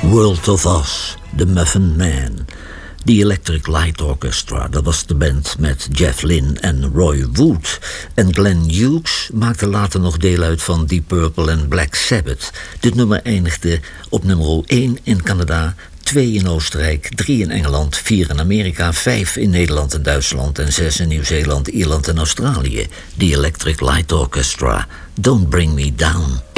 World of Oz, The Muffin Man. The Electric Light Orchestra, dat was de band met Jeff Lynne en Roy Wood. En Glenn Hughes maakte later nog deel uit van Deep Purple en Black Sabbath. Dit nummer eindigde op nummer 1 in Canada, 2 in Oostenrijk, 3 in Engeland, 4 in Amerika, 5 in Nederland en Duitsland en 6 in Nieuw-Zeeland, Ierland en Australië. The Electric Light Orchestra, Don't Bring Me Down.